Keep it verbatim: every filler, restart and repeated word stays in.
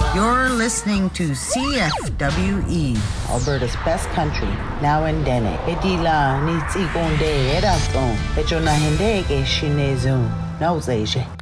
You're listening to C F W E, Alberta's best country, now in Dene. Etila ni tsikonde era son. Echona hende ke shinezo. Nauzeje.